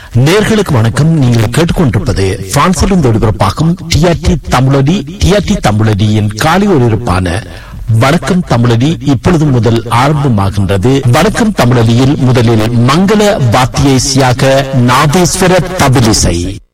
நேர்களுக்கு வணக்கம். நீங்கள் கேட்டுக்கொண்டிருப்பது பிரான்சிலிருந்து ஒளிபரப்பாகும் டிஆர்டி தமிழொலி. டிஆர்டி தமிழொலியின் காலை ஒலிபரப்பான வணக்கம் தமிழொலி இப்பொழுது முதல் ஆரம்பமாகின்றது. வணக்கம் தமிழொலியில் முதலில் மங்கள வாத்திய இசையாக நாதேஸ்வர தபிலிசை.